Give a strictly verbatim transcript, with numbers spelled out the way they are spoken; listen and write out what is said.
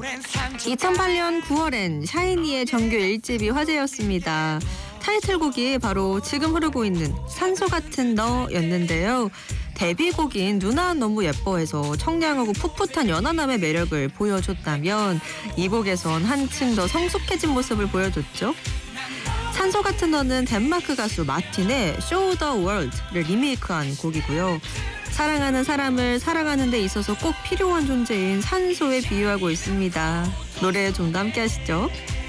이천팔 년 구월엔 샤이니의 정규 일 집이 화제였습니다. 타이틀곡이 바로 지금 흐르고 있는 산소 같은 너였는데요. 데뷔곡인 누나 너무 예뻐해서 청량하고 풋풋한 연하남의 매력을 보여줬다면 이 곡에선 한층 더 성숙해진 모습을 보여줬죠. 산소 같은 너는 덴마크 가수 마틴의 Show the World를 리메이크한 곡이고요. 사랑하는 사람을 사랑하는 데 있어서 꼭 필요한 존재인 산소에 비유하고 있습니다. 노래 좀 더 함께 하시죠.